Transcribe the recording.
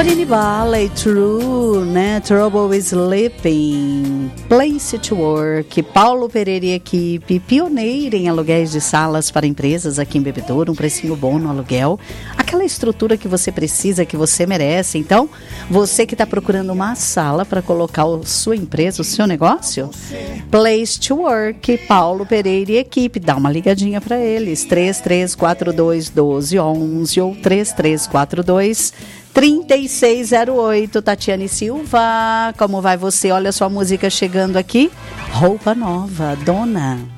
Tony Valley, True, né? Trouble Sleeping, Place to Work, Paulo Pereira e equipe, pioneira em aluguéis de salas para empresas aqui em Bebedouro, um precinho bom no aluguel, aquela estrutura que você precisa, que você merece. Então, você que está procurando uma sala para colocar a sua empresa, o seu negócio, Place to Work, Paulo Pereira e equipe, dá uma ligadinha para eles, 3342-1211 ou 3342-3608. Tatiane Silva, como vai você? Olha sua música chegando aqui. Roupa Nova, Dona.